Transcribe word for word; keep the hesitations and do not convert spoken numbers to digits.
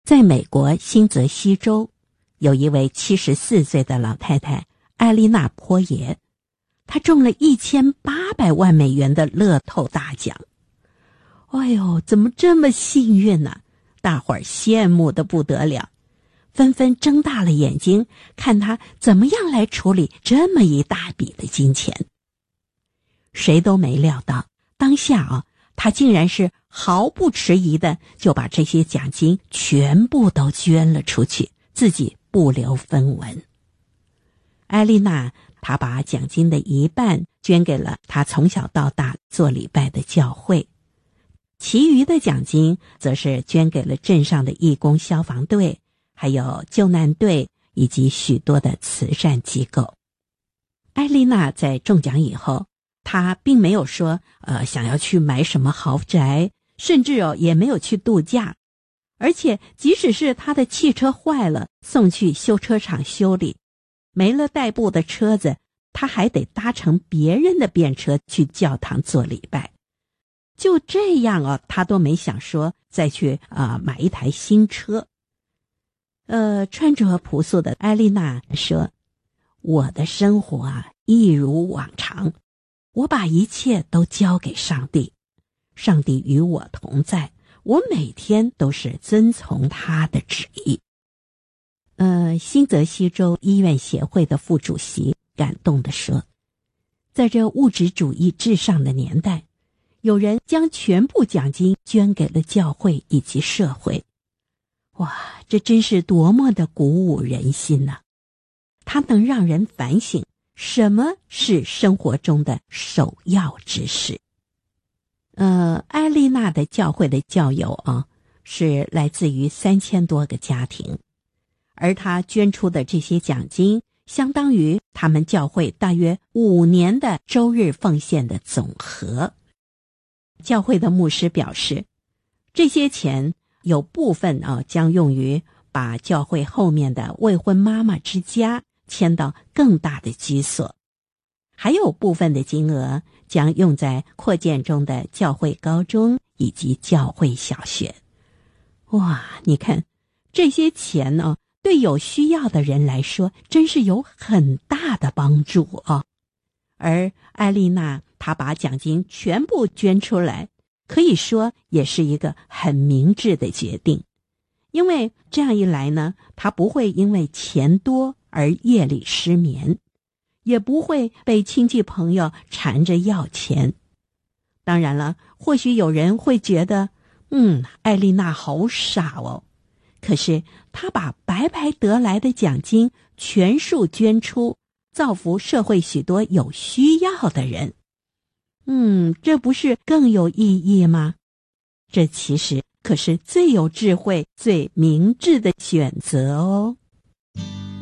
在美国新泽西州，有一位七十四岁的老太太艾丽娜·坡耶，她中了一千八百万美元的乐透大奖。哎呦，怎么这么幸运呢？大伙儿羡慕得不得了，纷纷睁大了眼睛看她怎么样来处理这么一大笔的金钱。谁都没料到，当下啊，她竟然是毫不迟疑的就把这些奖金全部都捐了出去，自己不留分文。艾丽娜她把奖金的一半捐给了她从小到大做礼拜的教会，其余的奖金则是捐给了镇上的义工消防队，还有救难队以及许多的慈善机构。艾丽娜在中奖以后，她并没有说呃想要去买什么豪宅，甚至哦也没有去度假，而且即使是她的汽车坏了，送去修车厂修理，没了代步的车子，她还得搭乘别人的便车去教堂做礼拜。就这样哦，她都没想说再去啊、呃、买一台新车。呃，穿着朴素的艾丽娜说：“我的生活啊，一如往常，我把一切都交给上帝，上帝与我同在，我每天都是遵从他的旨意。”呃，新泽西州医院协会的副主席感动地说：“在这物质主义至上的年代，有人将全部奖金捐给了教会以及社会。哇，这真是多么的鼓舞人心呐！它能让人反省什么是生活中的首要之事。呃，艾丽娜的教会的教友啊，是来自于三千多个家庭，而她捐出的这些奖金，相当于他们教会大约五年的周日奉献的总和。教会的牧师表示，这些钱有部分啊将用于把教会后面的未婚妈妈之家迁到更大的居所，还有部分的金额将用在扩建中的教会高中以及教会小学。哇，你看这些钱呢、哦，对有需要的人来说真是有很大的帮助哦。而艾丽娜她把奖金全部捐出来，可以说也是一个很明智的决定，因为这样一来呢，她不会因为钱多而夜里失眠，也不会被亲戚朋友缠着要钱。当然了，或许有人会觉得嗯，艾丽娜好傻哦，可是她把白白得来的奖金全数捐出，造福社会许多有需要的人。嗯，这不是更有意义吗？这其实可是最有智慧、最明智的选择哦。